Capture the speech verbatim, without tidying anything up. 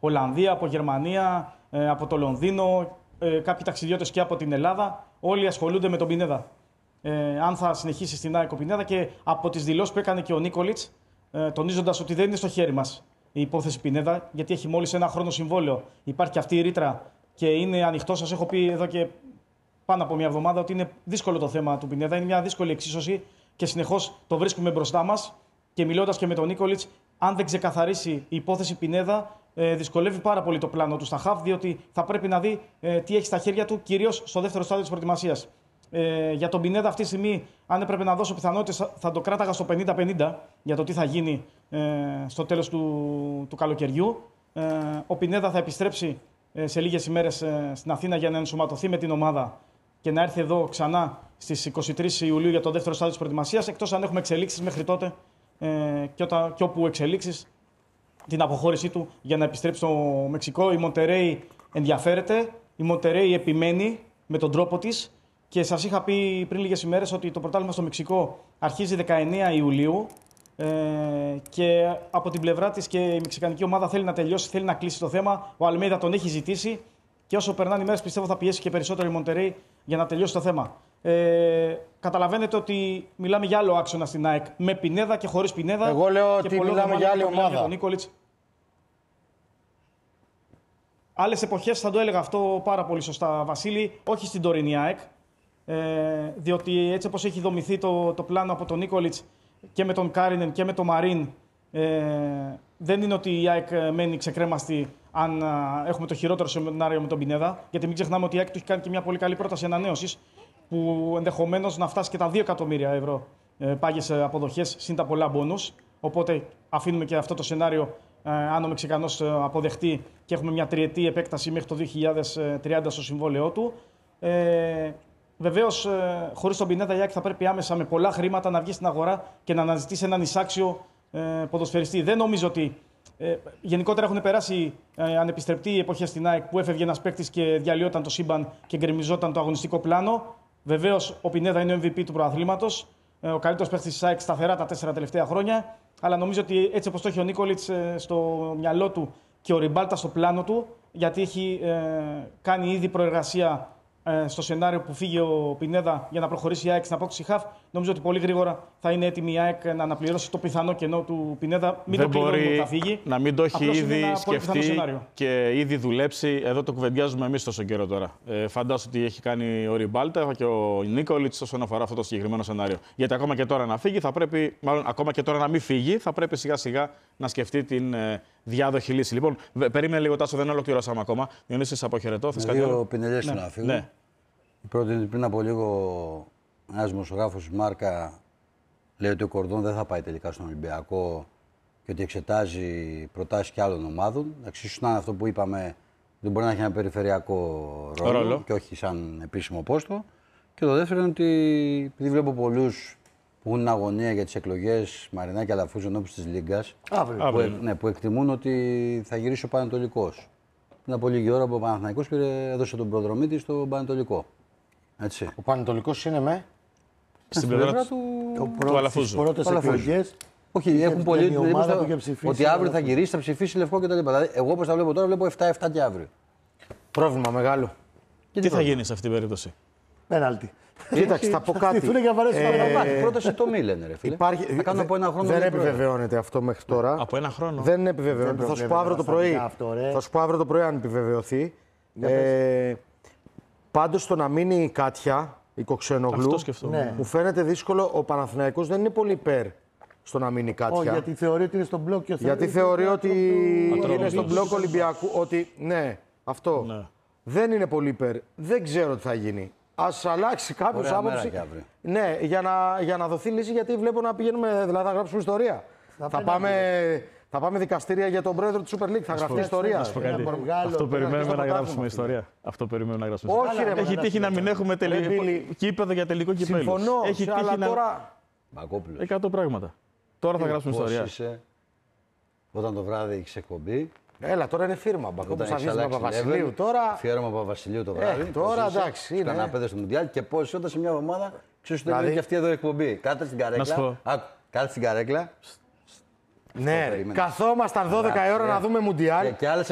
Ολλανδία, από Γερμανία, ε, από το Λονδίνο, ε, κάποιοι ταξιδιώτες και από την Ελλάδα. Όλοι ασχολούνται με τον Πινέδα. Ε, αν θα συνεχίσει στην ΑΕΚ ο Πινέδα και από τις δηλώσεις που έκανε και ο Νίκολιτς, ε, τονίζοντας ότι δεν είναι στο χέρι μας η υπόθεση Πινέδα, γιατί έχει μόλις ένα χρόνο συμβόλαιο. Υπάρχει και αυτή η ρήτρα και είναι ανοιχτό. Σας έχω πει εδώ και πάνω από μια εβδομάδα ότι είναι δύσκολο το θέμα του Πινέδα. Είναι μια δύσκολη εξίσωση και συνεχώς το βρίσκουμε μπροστά μας. Και μιλώντας και με τον Νίκολιτς, αν δεν ξεκαθαρίσει η υπόθεση Πινέδα, ε, δυσκολεύει πάρα πολύ το πλάνο του στα χαφ, διότι θα πρέπει να δει ε, τι έχει στα χέρια του, κυρίως στο δεύτερο στάδιο της προετοιμασίας. Ε, για τον Πινέδα, αυτή τη στιγμή, αν έπρεπε να δώσω πιθανότητες, θα το κράταγα στο πενήντα πενήντα για το τι θα γίνει ε, στο τέλος του, του καλοκαιριού. Ε, ο Πινέδα θα επιστρέψει ε, σε λίγες ημέρες ε, στην Αθήνα για να ενσωματωθεί με την ομάδα και να έρθει εδώ ξανά στις είκοσι τρεις Ιουλίου για το δεύτερο στάδιο της προετοιμασίας, εκτός αν έχουμε εξελίξεις μέχρι τότε ε, και, όταν, και όπου εξελίξεις την αποχώρησή του για να επιστρέψει στο Μεξικό. Η Μοντερέι ενδιαφέρεται, η Μοντερέι επιμένει με τον τρόπο της και σας είχα πει πριν λίγες ημέρες ότι το πρωτάθλημα στο Μεξικό αρχίζει δεκαεννέα Ιουλίου ε, και από την πλευρά της και η μεξικανική ομάδα θέλει να τελειώσει, θέλει να κλείσει το θέμα. Ο Αλμέιδα τον έχει ζητήσει και όσο περνάνε οι μέρες πιστεύω θα πιέσει και περισσότερο η Μοντερέι για να τελειώσει το θέμα. Ε, καταλαβαίνετε ότι μιλάμε για άλλο άξονα στην ΑΕΚ, με Πινέδα και χωρίς Πινέδα. Εγώ λέω ότι μιλάμε για άλλη ομάδα. Για τον Άλλες εποχές θα το έλεγα αυτό πάρα πολύ σωστά, Βασίλη, όχι στην τωρινή ΑΕΚ. Ε, διότι έτσι όπως έχει δομηθεί το, το πλάνο από τον Νίκολιτς και με τον Κάρινεν και με τον Μαρίν, ε, δεν είναι ότι η ΑΕΚ μένει ξεκρέμαστη αν α, έχουμε το χειρότερο σενάριο με τον Πινέδα. Γιατί μην ξεχνάμε ότι η ΑΕΚ του έχει κάνει και μια πολύ καλή πρόταση ανανέωσης που ενδεχομένως να φτάσει και τα δύο εκατομμύρια ευρώ ε, πάγιες αποδοχές συν τα πολλά μπόνους. Οπότε αφήνουμε και αυτό το σενάριο ε, αν ο Μεξικανός αποδεχτεί και έχουμε μια τριετή επέκταση μέχρι το δύο χιλιάδες τριάντα στο συμβόλαιό του. Ε, Βεβαίως, ε, χωρίς τον Πινέδα, η ΑΕΚ θα πρέπει άμεσα με πολλά χρήματα να βγει στην αγορά και να αναζητήσει έναν εισάξιο ε, ποδοσφαιριστή. Δεν νομίζω ότι. Ε, γενικότερα έχουν περάσει ε, ανεπιστρεπτοί εποχές στην ΑΕΚ που έφευγε ένας παίκτης και διαλυόταν το σύμπαν και γκρεμιζόταν το αγωνιστικό πλάνο. Βεβαίως, ο Πινέδα είναι ο εμ βι πι του πρωταθλήματος, ε, ο καλύτερος παίκτης της ΑΕΚ σταθερά τα τέσσερα τελευταία χρόνια. Αλλά νομίζω ότι έτσι όπως το έχει ο Νίκολιτς ε, στο μυαλό του και ο Ριμπάλτα στο πλάνο του, γιατί έχει ε, κάνει ήδη προεργασία στο σενάριο που φύγει ο Πινέδα για να προχωρήσει η ΑΕΚ στην απόκτηση χαφ, νομίζω ότι πολύ γρήγορα θα είναι έτοιμη η ΑΕΚ να αναπληρώσει το πιθανό κενό του Πινέδα. Μην δεν το μπορεί ότι θα φύγει. Να μην το έχει Απλώς ήδη σκεφτεί και ήδη δουλέψει. Εδώ το κουβεντιάζουμε εμείς τόσο καιρό τώρα. Ε, φαντάζομαι ότι έχει κάνει ο Ριμπάλτα και ο Νίκολιτς όσον αφορά αυτό το συγκεκριμένο σενάριο. Γιατί ακόμα και τώρα να φύγει, θα πρέπει, μάλλον ακόμα και τώρα να μην φύγει, θα πρέπει σιγά σιγά να σκεφτεί την ε, διάδοχη λύση. Λοιπόν, περίμενε λίγο, Τάσο, δεν ολοκληρώσαμε ακόμα. Διονύση, σε αποχαιρετώ. Δύο πινελιές να φύγουν. Ναι. Η πρώτη είναι πριν από λίγο ένας δημοσιογράφος της Μάρκα λέει ότι ο Κορδόν δεν θα πάει τελικά στον Ολυμπιακό και ότι εξετάζει προτάσεις και άλλων ομάδων. Εξίσου να είναι αυτό που είπαμε, δεν μπορεί να έχει ένα περιφερειακό ρόλο, ρόλο. και όχι σαν επίσημο πόστο. Και το δεύτερο είναι ότι επειδή βλέπω πολλούς που έχουν αγωνία για τις εκλογές Μαρινάκη Αλαφούζου ενώπιση της Λίγκας, που, ναι, που εκτιμούν ότι θα γυρίσει ο Πανατολικός. Πριν από λίγη ώρα που ο Παναθηναϊκός έδωσε τον προδρομή της στο Πανατολικό. Έτσι. Ο Πανατολικός είναι με. Στην πλευρά του, του Αλαφούζου. Στις πρώτες εκλογές. Όχι, έχουν πολλοί ότι αύριο θα γυρίσει, θα ψηφίσει λευκό κτλ. Δηλαδή, εγώ όπως τα βλέπω τώρα, βλέπω επτά επτά και αύριο. Πρόβλημα μεγάλο. Και τι θα γίνει σε αυτή την περίπτωση? Πέναλτι. Κοίταξε, θα πω κάτι. Πρόταση το μη λένε, ρε φίλε. Θα κάνω από ένα χρόνο. Δεν επιβεβαιώνεται αυτό μέχρι τώρα. Από ένα χρόνο. Δεν επιβεβαιώνεται. Θα σου πω αύριο το πρωί. Θα σου πω αύριο το πρωί αν επιβεβαιωθεί. Πάντως το να μείνει η Κάτια, η Κοξενογλου, ναι, μου φαίνεται δύσκολο. Ο Παναθηναϊκός δεν είναι πολύ υπέρ στο να μείνει η Κάτια. Όχι, γιατί θεωρεί ότι είναι στον μπλοκ και ο Γιατί θεωρεί ότι είναι στον μπλοκ Ολυμπιακού. Ότι ναι, αυτό. Ναι. Δεν είναι πολύ υπέρ. Δεν ξέρω τι θα γίνει. Ας αλλάξει κάποιος άποψη. Ναι, για να, για να δοθεί λύση, γιατί βλέπω να πηγαίνουμε. Δηλαδή θα γράψουμε ιστορία. Θα, θα πάμε. Θα πάμε δικαστήρια για τον πρόεδρο του Super League. Θα γραφτεί ιστορία. Αυτό περιμένουμε να γράψουμε ιστορία. Αυτό περιμένουμε να γράψουμε ιστορία. Έχει τύχει να μην έχουμε κήπεδο για τελικό κυπέλλου. Συμφωνώ. Έχει τύχει να. Εκατό πράγματα. Τώρα θα γράψουμε ιστορία. Όταν το βράδυ έχει εκπομπή. Έλα, τώρα είναι φίρμα. Μπακόπουλος θα βγει Παπαβασιλείου τώρα. Αφιέρωμα Παπαβασιλείου το βράδυ. Τώρα εντάξει. Είναι καναπέδες στο Μουντιάλ και πώς όταν σε μια εβδομάδα ξέρει ότι δεν είναι και αυτή εδώ η εκπομπή. Κάτε στην καρέκλα. Κάτε στην καρέκλα. Ναι, καθόμασταν δώδεκα η ώρα να δούμε Μουντιάλ.